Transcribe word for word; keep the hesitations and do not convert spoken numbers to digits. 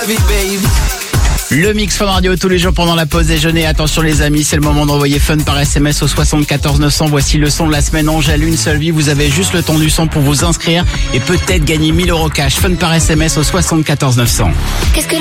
Le Mix Fun Radio tous les jours pendant la pause déjeuner. Attention les amis, c'est le moment d'envoyer Fun par S M S au soixante-quatorze neuf cents. Voici le son de la semaine. Angèle, une seule vie. Vous avez juste le temps du son pour vous inscrire et peut-être gagner mille euros cash. Fun par S M S au soixante-quatorze neuf cents. Qu'est-ce que